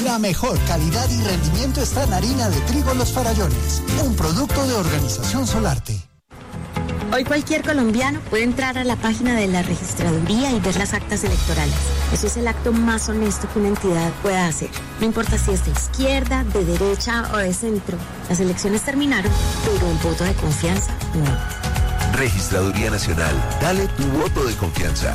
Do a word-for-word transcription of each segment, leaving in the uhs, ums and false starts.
La mejor calidad y rendimiento está en harina de trigo Los Farallones, un producto de Organización Solarte. Hoy cualquier colombiano puede entrar a la página de la registraduría y ver las actas electorales. Eso es el acto más honesto que una entidad pueda hacer. No importa si es de izquierda, de derecha o de centro. Las elecciones terminaron, pero el voto de confianza no. Registraduría Nacional, dale tu voto de confianza.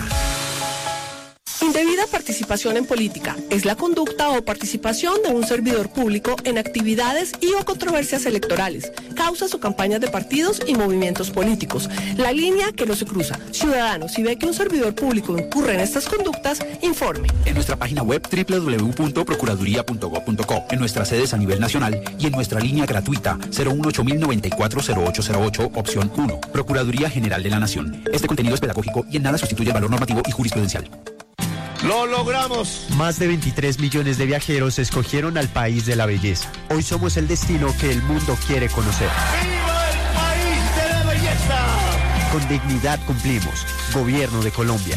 Indebida participación en política es la conducta o participación de un servidor público en actividades y o controversias electorales, causas o campañas de partidos y movimientos políticos. La línea que no se cruza. Ciudadano, si ve que un servidor público incurre en estas conductas, informe. En nuestra página web doble u doble u doble u punto procuraduría punto gob punto co, en nuestras sedes a nivel nacional y en nuestra línea gratuita cero uno ocho mil noventa y cuatro cero ocho cero ocho, opción uno. Procuraduría General de la Nación. Este contenido es pedagógico y en nada sustituye el valor normativo y jurisprudencial. ¡Lo logramos! Más de veintitrés millones de viajeros escogieron al país de la belleza. Hoy somos el destino que el mundo quiere conocer. ¡Viva el país de la belleza! Con dignidad cumplimos. Gobierno de Colombia.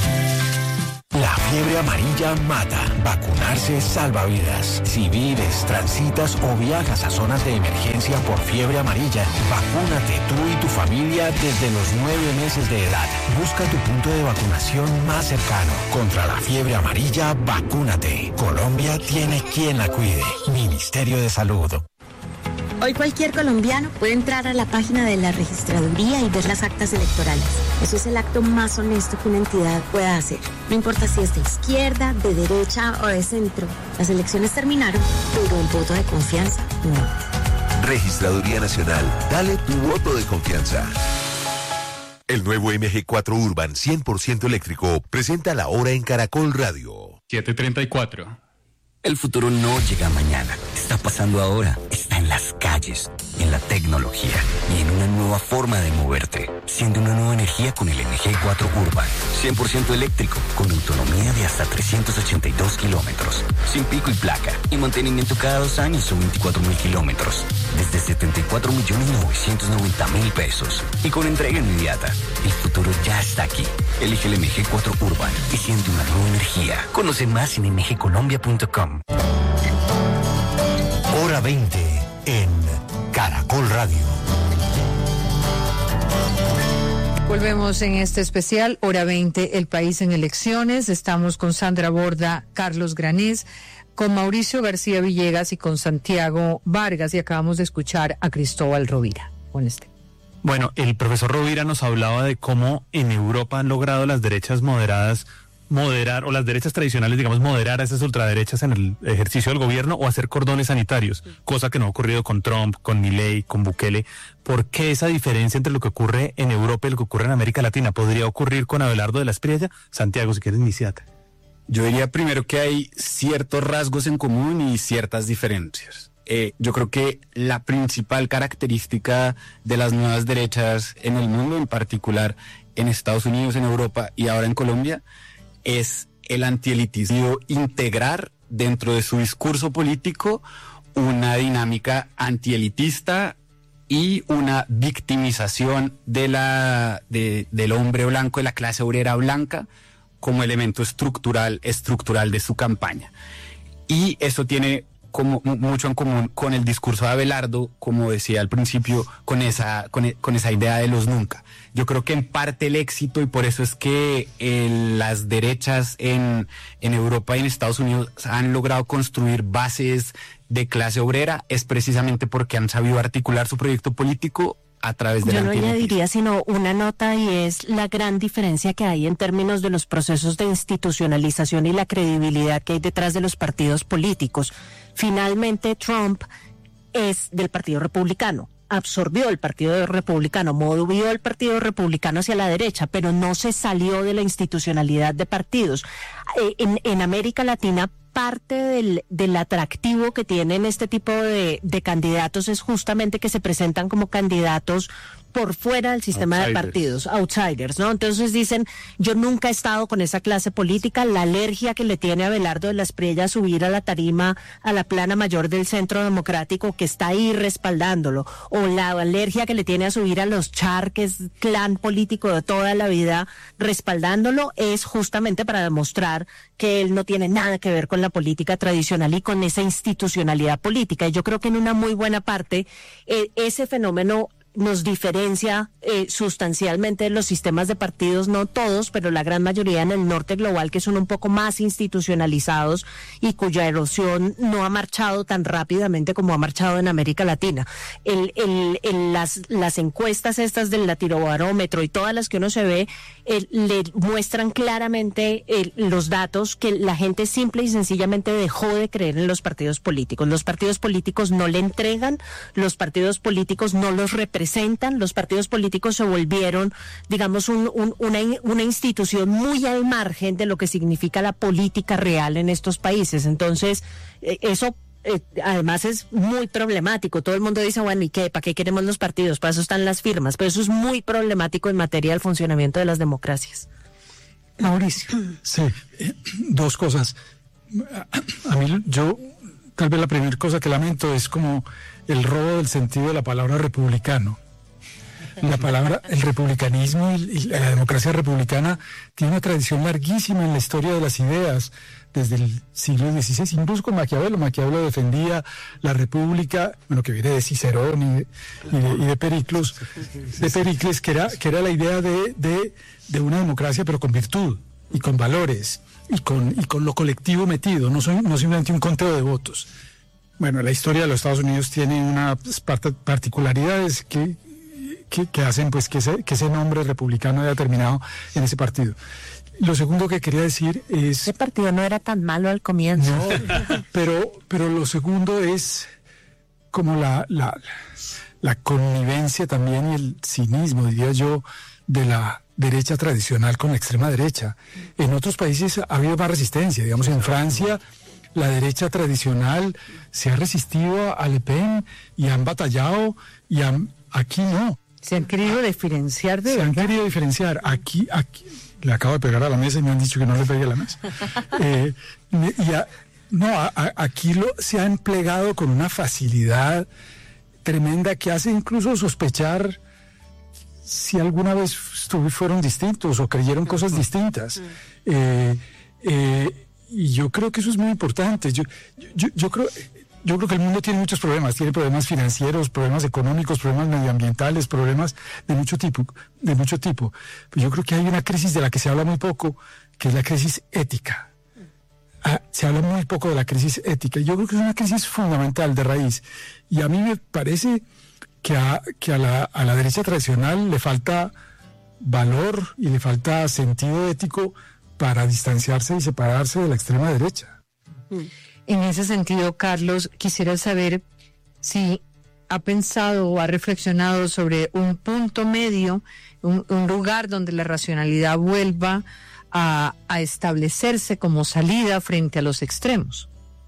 La fiebre amarilla mata. Vacunarse salva vidas. Si vives, transitas o viajas a zonas de emergencia por fiebre amarilla, vacúnate tú y tu familia desde los nueve meses de edad. Busca tu punto de vacunación más cercano. Contra la fiebre amarilla, vacúnate. Colombia tiene quien la cuide. Ministerio de Salud. Hoy cualquier colombiano puede entrar a la página de la registraduría y ver las actas electorales. Eso es el acto más honesto que una entidad pueda hacer. No importa si es de izquierda, de derecha o de centro. Las elecciones terminaron, pero el voto de confianza no. Registraduría Nacional, dale tu voto de confianza. El nuevo M G cuatro Urban cien por ciento eléctrico presenta la hora en Caracol Radio. siete treinta y cuatro. El futuro no llega mañana, está pasando ahora, está en las calles, en la tecnología y en una nueva forma de moverte, siendo una nueva energía con el M G cuatro Urban, cien por ciento eléctrico, con autonomía de hasta trescientos ochenta y dos kilómetros, sin pico y placa, y mantenimiento cada dos años o veinticuatro mil kilómetros, desde setenta y cuatro millones novecientos noventa mil pesos, y con entrega inmediata. El futuro ya está aquí. Elige el M G cuatro Urban y siente una nueva energía. Conoce más en m g colombia punto com. Hora veinte en Caracol Radio. Volvemos en este especial, Hora veinte, el país en elecciones. Estamos con Sandra Borda, Carlos Granés, con Mauricio García Villegas y con Santiago Vargas, y acabamos de escuchar a Cristóbal Rovira. Con este. Bueno, el profesor Rovira nos hablaba de cómo en Europa han logrado las derechas moderadas moderar, o las derechas tradicionales, digamos, moderar a esas ultraderechas en el ejercicio del gobierno o hacer cordones sanitarios, cosa que no ha ocurrido con Trump, con Milei, con Bukele. ¿Por qué esa diferencia entre lo que ocurre en Europa y lo que ocurre en América Latina? ¿Podría ocurrir con Abelardo de la Espriella? Santiago, si quieres, iniciate. Yo diría primero que hay ciertos rasgos en común y ciertas diferencias. Eh, yo creo que la principal característica de las nuevas derechas en el mundo, en particular en Estados Unidos, en Europa y ahora en Colombia, es el antielitismo, integrar dentro de su discurso político una dinámica antielitista y una victimización de la, de, del hombre blanco, de la clase obrera blanca, como elemento estructural, estructural de su campaña. Y eso tiene como mucho en común con el discurso de Abelardo, como decía al principio, con esa, con, con esa idea de los nunca. Yo creo que en parte el éxito, y por eso es que eh, las derechas en, en Europa y en Estados Unidos han logrado construir bases de clase obrera, es precisamente porque han sabido articular su proyecto político a través de la Yo no antielitismo. añadiría sino una nota, y es la gran diferencia que hay en términos de los procesos de institucionalización y la credibilidad que hay detrás de los partidos políticos. Finalmente, Trump es del Partido Republicano, absorbió el Partido Republicano, movió el Partido Republicano hacia la derecha, pero no se salió de la institucionalidad de partidos. Eh, en, en América Latina, parte del, del atractivo que tienen este tipo de, de candidatos es justamente que se presentan como candidatos por fuera del sistema Outsiders. de partidos, outsiders, ¿no? Entonces dicen, yo nunca he estado con esa clase política, la alergia que le tiene a Abelardo de la Espriella a subir a la tarima, a la plana mayor del Centro Democrático, que está ahí respaldándolo, o la alergia que le tiene a subir a los Char, que es clan político de toda la vida, respaldándolo, es justamente para demostrar que él no tiene nada que ver con la política tradicional y con esa institucionalidad política. Y yo creo que en una muy buena parte eh, ese fenómeno nos diferencia eh, sustancialmente de los sistemas de partidos, no todos, pero la gran mayoría en el norte global, que son un poco más institucionalizados y cuya erosión no ha marchado tan rápidamente como ha marchado en América Latina. El, el, el, las, las encuestas estas del Latinobarómetro y todas las que uno se ve eh, le muestran claramente eh, los datos que la gente simple y sencillamente dejó de creer en los partidos políticos. Los partidos políticos no le entregan, los partidos políticos no los representan, los partidos políticos se volvieron, digamos, un, un, una, una institución muy al margen de lo que significa la política real en estos países. Entonces, eh, eso eh, además es muy problemático. Todo el mundo dice, bueno, ¿y qué? ¿Para qué queremos los partidos? Para eso están las firmas. Pero eso es muy problemático en materia del funcionamiento de las democracias. Mauricio. Sí, eh, dos cosas. A, a mí, yo, tal vez la primera cosa que lamento es como el robo del sentido de la palabra republicano. La palabra, el republicanismo y, y la democracia republicana tiene una tradición larguísima en la historia de las ideas, desde el siglo dieciséis, incluso con Maquiavelo. Maquiavelo defendía la república, bueno, que viene de Cicerón y de, y de, y de Pericles, de Pericles, que era, que era la idea de, de, de una democracia, pero con virtud y con valores y con, y con lo colectivo metido, no, soy, no simplemente un conteo de votos. Bueno, la historia de los Estados Unidos tiene unas particularidades que, que, que hacen pues que ese, que ese nombre republicano haya terminado en ese partido. Lo segundo que quería decir es... Ese partido no era tan malo al comienzo. No, pero, pero lo segundo es como la, la, la connivencia también y el cinismo, diría yo, de la derecha tradicional con la extrema derecha. En otros países ha habido más resistencia, digamos en Francia... La derecha tradicional se ha resistido a Le Pen y han batallado y han, aquí no. Se han querido diferenciar de Se verdad. han querido diferenciar. Aquí, aquí, le acabo de pegar a la mesa y me han dicho que no le pegue a la mesa. eh, y a, no, a, a, aquí lo, se han plegado con una facilidad tremenda que hace incluso sospechar si alguna vez fueron distintos o creyeron cosas distintas. Eh, eh, Y yo creo que eso es muy importante. Yo, yo, yo, creo, yo creo que el mundo tiene muchos problemas. Tiene problemas financieros, problemas económicos, problemas medioambientales, problemas de mucho tipo. De mucho tipo. Pero yo creo que hay una crisis de la que se habla muy poco, que es la crisis ética. Ah, se habla muy poco de la crisis ética. Yo creo que es una crisis fundamental de raíz. Y a mí me parece que a, que a, la, a la derecha tradicional le falta valor y le falta sentido ético para distanciarse y separarse de la extrema derecha. En ese sentido, Carlos, quisiera saber si ha pensado o ha reflexionado sobre un punto medio, un, un lugar donde la racionalidad vuelva a, a establecerse como salida frente a los extremos.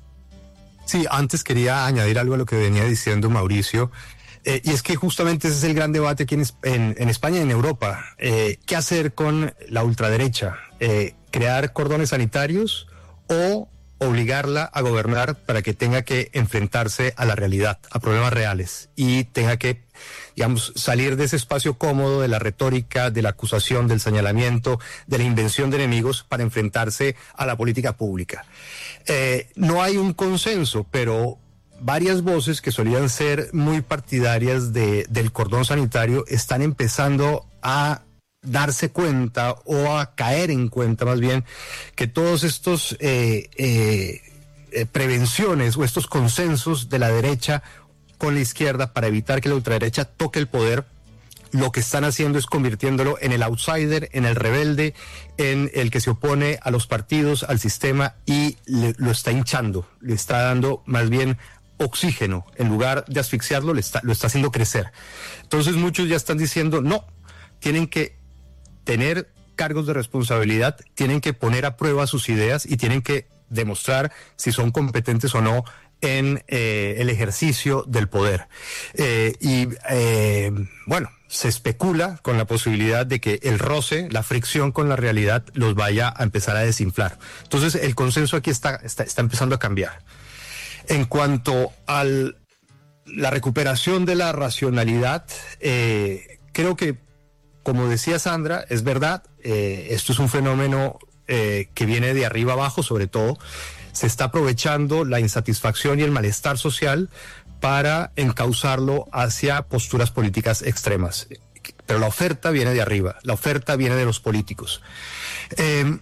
Sí, antes quería añadir algo a lo que venía diciendo Mauricio, eh, y es que justamente ese es el gran debate aquí en, en, en España y en Europa. Eh, ¿Qué hacer con la ultraderecha? Eh, ¿Crear cordones sanitarios o obligarla a gobernar para que tenga que enfrentarse a la realidad, a problemas reales, y tenga que, digamos, salir de ese espacio cómodo de la retórica, de la acusación, del señalamiento, de la invención de enemigos para enfrentarse a la política pública? Eh, no hay un consenso, pero varias voces que solían ser muy partidarias de, del cordón sanitario están empezando a darse cuenta o a caer en cuenta más bien que todos estos eh, eh, eh, prevenciones o estos consensos de la derecha con la izquierda para evitar que la ultraderecha toque el poder, lo que están haciendo es convirtiéndolo en el outsider, en el rebelde, en el que se opone a los partidos, al sistema, y le, lo está hinchando, le está dando más bien oxígeno, en lugar de asfixiarlo, le está, lo está haciendo crecer. Entonces muchos ya están diciendo, no, tienen que tener cargos de responsabilidad, tienen que poner a prueba sus ideas y tienen que demostrar si son competentes o no en eh, el ejercicio del poder. Eh, y eh, bueno, se especula con la posibilidad de que el roce, la fricción con la realidad los vaya a empezar a desinflar. Entonces el consenso aquí está, está, está empezando a cambiar. En cuanto a la recuperación de la racionalidad, eh, creo que, como decía Sandra, es verdad, eh, esto es un fenómeno eh, que viene de arriba abajo, sobre todo. Se está aprovechando la insatisfacción y el malestar social para encauzarlo hacia posturas políticas extremas. Pero la oferta viene de arriba, la oferta viene de los políticos. Eh,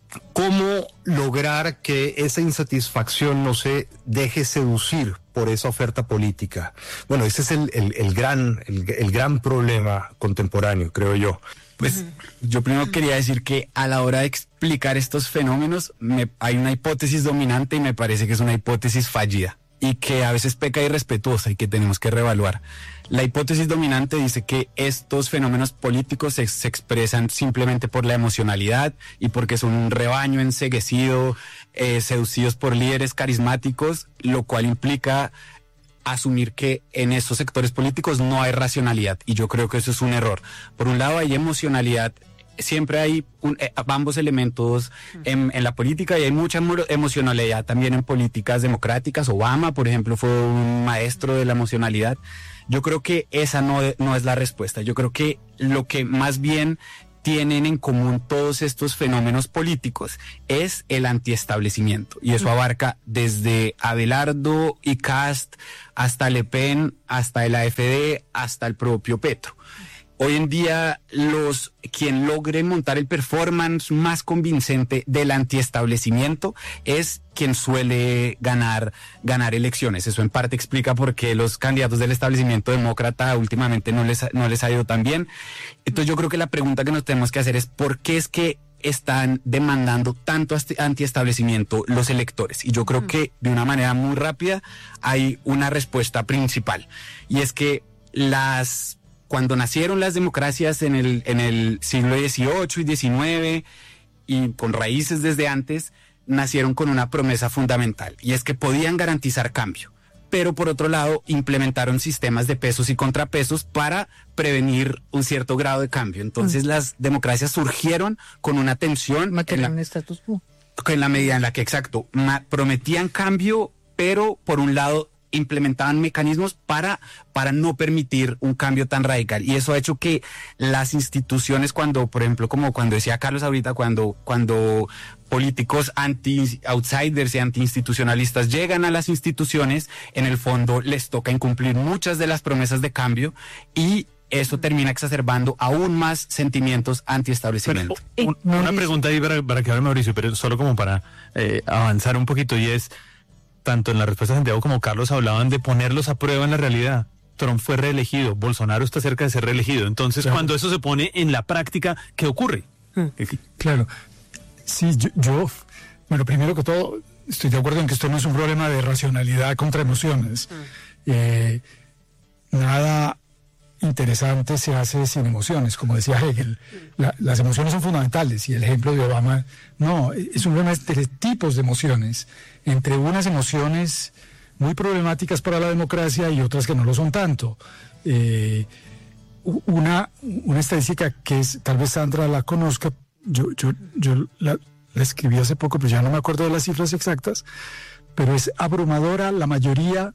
¿Cómo lograr que esa insatisfacción no se deje seducir por esa oferta política? Bueno, ese es el, el, el, gran, el, el gran problema contemporáneo, creo yo. Pues yo primero quería decir que a la hora de explicar estos fenómenos me, hay una hipótesis dominante y me parece que es una hipótesis fallida y que a veces peca irrespetuosa y que tenemos que reevaluar. La hipótesis dominante dice que estos fenómenos políticos se, se expresan simplemente por la emocionalidad y porque son un rebaño enceguecido, eh, seducidos por líderes carismáticos, lo cual implica asumir que en estos sectores políticos no hay racionalidad, y yo creo que eso es un error. Por un lado hay emocionalidad, siempre hay un, eh, ambos elementos en, en la política, y hay mucha emocionalidad también en políticas democráticas. Obama, por ejemplo, fue un maestro de la emocionalidad. Yo creo que esa no, no es la respuesta. Yo creo que lo que más bien tienen en común todos estos fenómenos políticos es el antiestablecimiento, y eso abarca desde Abelardo y Cast hasta Le Pen, hasta el A F D, hasta el propio Petro. Hoy en día, los quien logre montar el performance más convincente del antiestablecimiento es quien suele ganar, ganar elecciones. Eso en parte explica por qué los candidatos del establecimiento demócrata últimamente no les, no les ha ido tan bien. Entonces yo creo que la pregunta que nos tenemos que hacer es ¿por qué es que están demandando tanto antiestablecimiento los electores? Y yo creo que de una manera muy rápida hay una respuesta principal, y es que las... Cuando nacieron las democracias en el, en el siglo dieciocho y diecinueve, y con raíces desde antes, nacieron con una promesa fundamental, y es que podían garantizar cambio. Pero por otro lado, implementaron sistemas de pesos y contrapesos para prevenir un cierto grado de cambio. Entonces mm. las democracias surgieron con una tensión... Mantener un status quo. En la medida en la que, exacto, ma- prometían cambio, pero por un lado implementaban mecanismos para, para no permitir un cambio tan radical, y eso ha hecho que las instituciones, cuando, por ejemplo, como cuando decía Carlos ahorita, cuando, cuando políticos anti-outsiders y anti-institucionalistas llegan a las instituciones, en el fondo les toca incumplir muchas de las promesas de cambio, y eso termina exacerbando aún más sentimientos anti-establecimiento. Pero, un, una pregunta ahí para, para que hable Mauricio, pero solo como para eh, avanzar un poquito, y es: tanto en la respuesta de Santiago como Carlos hablaban de ponerlos a prueba en la realidad. Trump fue reelegido, Bolsonaro está cerca de ser reelegido. Entonces, claro, cuando eso se pone en la práctica, ¿qué ocurre? Claro. Sí, yo, yo, bueno, primero que todo, estoy de acuerdo en que esto no es un problema de racionalidad contra emociones. Eh, nada interesante se hace sin emociones, como decía Hegel. La, las emociones son fundamentales, y el ejemplo de Obama, no, es un problema de tipos de emociones, entre unas emociones muy problemáticas para la democracia y otras que no lo son tanto. Eh, una, una estadística que es, tal vez Sandra la conozca, yo, yo, yo la, la escribí hace poco, pero ya no me acuerdo de las cifras exactas, pero es abrumadora la mayoría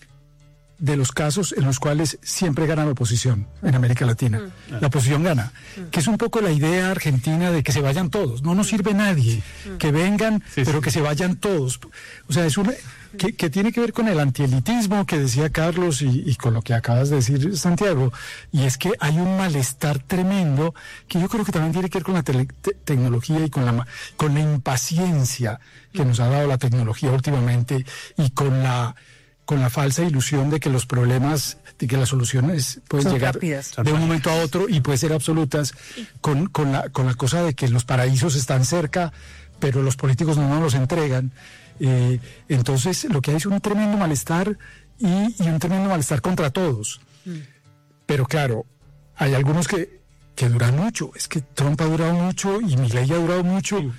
de los casos en los cuales siempre gana la oposición en América Latina. Mm. La oposición gana, mm. que es un poco la idea argentina de que se vayan todos. No nos sirve nadie, mm. que vengan, sí, pero sí. que se vayan todos. O sea, es una que, que tiene que ver con el antielitismo que decía Carlos y, y con lo que acabas de decir, Santiago. Y es que hay un malestar tremendo que yo creo que también tiene que ver con la te- te- tecnología y con la, con la impaciencia que nos ha dado la tecnología últimamente, y con la... con la falsa ilusión de que los problemas, de que las soluciones pueden Son llegar rápidas. de un momento a otro y pueden ser absolutas, con, con, la, con la cosa de que los paraísos están cerca, pero los políticos no nos los entregan. Eh, entonces, lo que hay es un tremendo malestar, y, y un tremendo malestar contra todos. Mm. Pero claro, hay algunos que, que duran mucho. Es que Trump ha durado mucho y Milei ha durado mucho. Mm.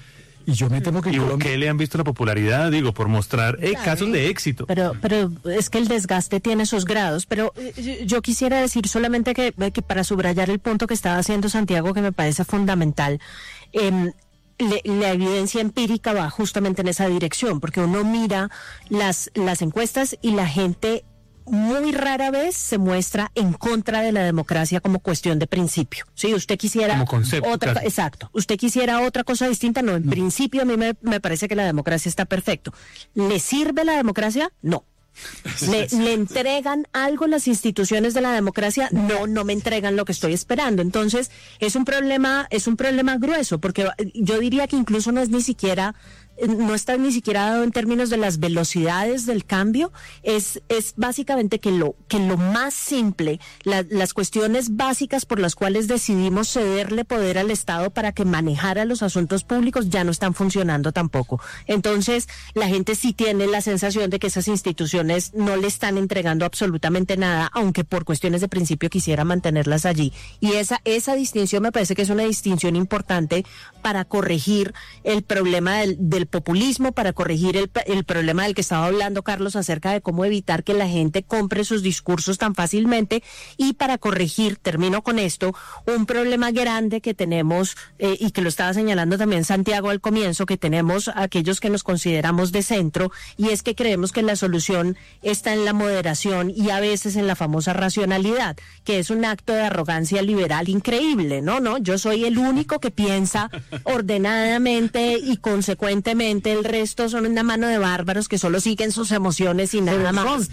Y yo me temo que ¿Y Colombia... qué le han visto la popularidad? Digo, por mostrar eh, Claro. casos de éxito. Pero, pero es que el desgaste tiene sus grados. Pero eh, yo quisiera decir solamente que, que para subrayar el punto que estaba haciendo Santiago, que me parece fundamental, eh, Le, la evidencia empírica va justamente en esa dirección, porque uno mira las, las encuestas y la gente muy rara vez se muestra en contra de la democracia como cuestión de principio. Si usted quisiera Como concepto, otra, casi. exacto, usted quisiera otra cosa distinta, no, en principio a mí me, me parece que la democracia está perfecto. ¿Le sirve la democracia? No. ¿Le, ¿Le entregan algo las instituciones de la democracia? No, no me entregan lo que estoy esperando. Entonces, es un problema, es un problema grueso, porque yo diría que incluso no es ni siquiera, no está ni siquiera dado en términos de las velocidades del cambio, es, es básicamente que lo, que lo más simple, la, las cuestiones básicas por las cuales decidimos cederle poder al Estado para que manejara los asuntos públicos ya no están funcionando tampoco. Entonces, la gente sí tiene la sensación de que esas instituciones no le están entregando absolutamente nada, aunque por cuestiones de principio quisiera mantenerlas allí. Y esa, esa distinción me parece que es una distinción importante para corregir el problema del, del populismo, para corregir el, el problema del que estaba hablando Carlos acerca de cómo evitar que la gente compre sus discursos tan fácilmente, y para corregir, termino con esto, un problema grande que tenemos eh, y que lo estaba señalando también Santiago al comienzo, que tenemos aquellos que nos consideramos de centro, y es que creemos que la solución está en la moderación y a veces en la famosa racionalidad, que es un acto de arrogancia liberal increíble, ¿no? No, yo soy el único que piensa ordenadamente y consecuentemente el resto son una mano de bárbaros que solo siguen sus emociones y nada más.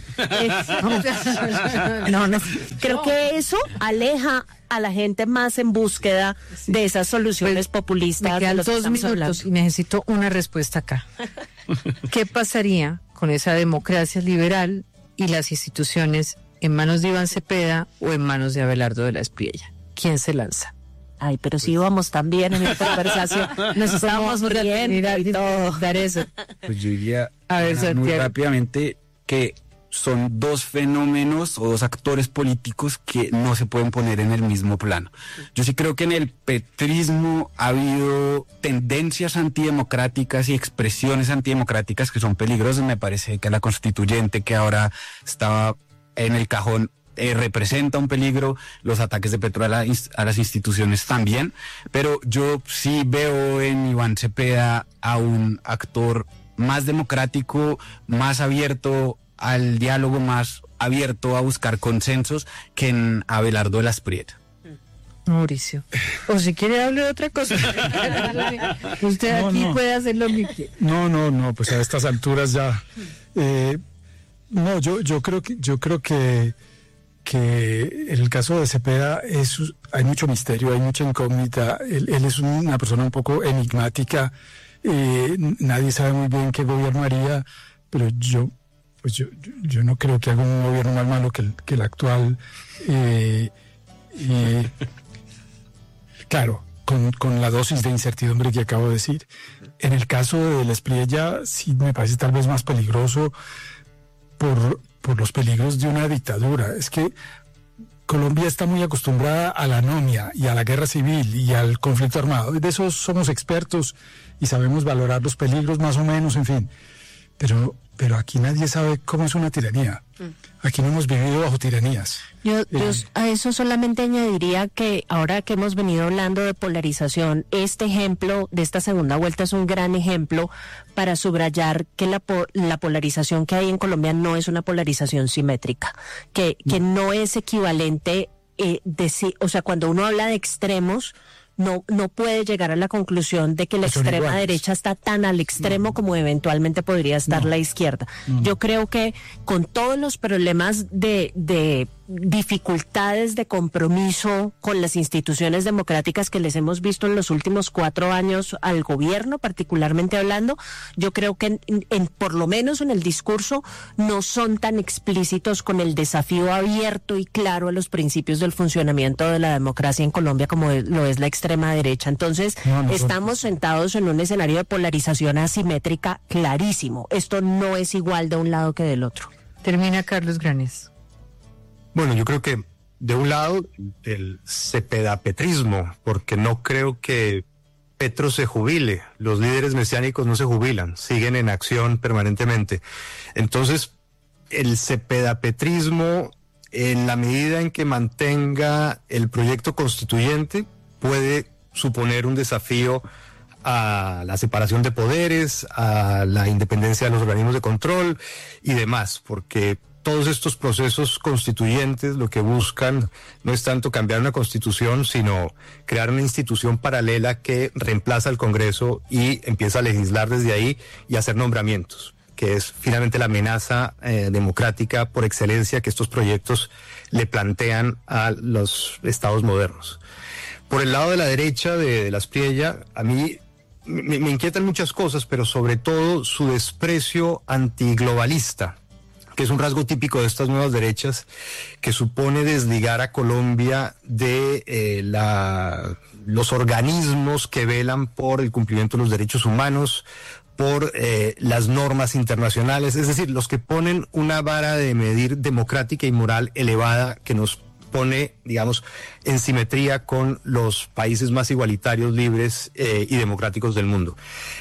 no, no, creo que eso aleja a la gente más en búsqueda de esas soluciones populistas. Me quedan de los que dos estamos minutos hablando. y necesito una respuesta acá. ¿Qué pasaría con esa democracia liberal y las instituciones en manos de Iván Cepeda o en manos de Abelardo de la Espriella? ¿Quién se lanza? Ay, pero si íbamos tan bien en esta conversación, nos estábamos riendo y todo. Dar eso. Pues yo diría A ver, Ana, muy Santiago. rápidamente que son dos fenómenos o dos actores políticos que no se pueden poner en el mismo plano. Yo sí creo que en el petrismo ha habido tendencias antidemocráticas y expresiones antidemocráticas que son peligrosas. Me parece que la constituyente que ahora estaba en el cajón Eh, representa un peligro, los ataques de Petro a, la, a las instituciones también, pero yo sí veo en Iván Cepeda a un actor más democrático, más abierto al diálogo, más abierto a buscar consensos que en Abelardo de la Espriella. Mauricio, o si quiere hable de otra cosa. Usted No, aquí no. puede hacer lo que quiera. No, no, no, pues a estas alturas ya. Eh, no, yo, yo creo que, yo creo que, que en el caso de Cepeda es, hay mucho misterio, hay mucha incógnita. Él, él es una persona un poco enigmática. Eh, nadie sabe muy bien qué gobierno haría, pero yo, pues yo, yo, yo no creo que haga un gobierno más malo que el, que el actual. Eh, eh, claro, con, con la dosis de incertidumbre que acabo de decir. En el caso de la Espriella, sí me parece tal vez más peligroso por, por los peligros de una dictadura. Es que Colombia está muy acostumbrada a la anomia y a la guerra civil y al conflicto armado. De eso somos expertos y sabemos valorar los peligros más o menos, en fin. Pero, pero aquí nadie sabe cómo es una tiranía. Aquí no hemos vivido bajo tiranías. Yo, yo Eh, a eso solamente añadiría que ahora que hemos venido hablando de polarización, este ejemplo de esta segunda vuelta es un gran ejemplo para subrayar que la, po- la polarización que hay en Colombia no es una polarización simétrica, que, que no es equivalente, eh, de, si- o sea, cuando uno habla de extremos, no, no puede llegar a la conclusión de que la Que son extrema iguales. derecha está tan al extremo como eventualmente podría estar la izquierda. Yo creo que con todos los problemas de, de dificultades de compromiso con las instituciones democráticas que les hemos visto en los últimos cuatro años al gobierno, particularmente hablando, yo creo que en, en- por lo menos en el discurso no son tan explícitos con el desafío abierto y claro a los principios del funcionamiento de la democracia en Colombia como es- lo es la extrema derecha. Entonces, No, no son- estamos sentados en un escenario de polarización asimétrica clarísimo. Esto no es igual de un lado que del otro. Termina Carlos Granes. Bueno, yo creo que de un lado el cepedapetrismo, porque no creo que Petro se jubile. Los líderes mesiánicos no se jubilan, siguen en acción permanentemente. Entonces, el cepedapetrismo, en la medida en que mantenga el proyecto constituyente, puede suponer un desafío a la separación de poderes, a la independencia de los organismos de control y demás, porque todos estos procesos constituyentes lo que buscan no es tanto cambiar una constitución, sino crear una institución paralela que reemplaza al Congreso y empieza a legislar desde ahí y hacer nombramientos, que es finalmente la amenaza eh, democrática por excelencia que estos proyectos le plantean a los estados modernos. Por el lado de la derecha de, de Las Priella, a mí me, me inquietan muchas cosas, pero sobre todo su desprecio antiglobalista, que es un rasgo típico de estas nuevas derechas, que supone desligar a Colombia de eh, la, los organismos que velan por el cumplimiento de los derechos humanos, por eh, las normas internacionales, es decir, los que ponen una vara de medir democrática y moral elevada que nos pone, digamos, en simetría con los países más igualitarios, libres eh, y democráticos del mundo.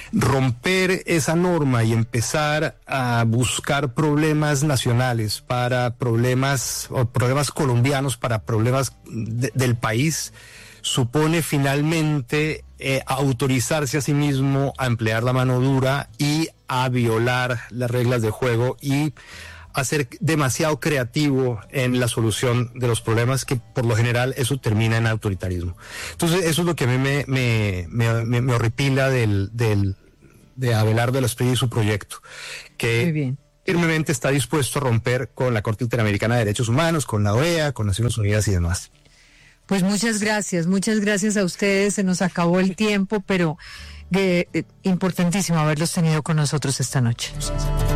Romper esa norma y empezar a buscar problemas nacionales para problemas, o problemas colombianos para problemas de, del país, supone finalmente eh, autorizarse a sí mismo a emplear la mano dura y a violar las reglas de juego y a ser demasiado creativo en la solución de los problemas, que por lo general eso termina en autoritarismo. Entonces eso es lo que a mí me, me, me, me, me horripila del, del, de Abelardo de Las Priella y su proyecto, que firmemente está dispuesto a romper con la Corte Interamericana de Derechos Humanos, con la O E A, con Naciones Unidas y demás. Pues muchas gracias, muchas gracias a ustedes, se nos acabó el tiempo, pero eh, importantísimo haberlos tenido con nosotros esta noche.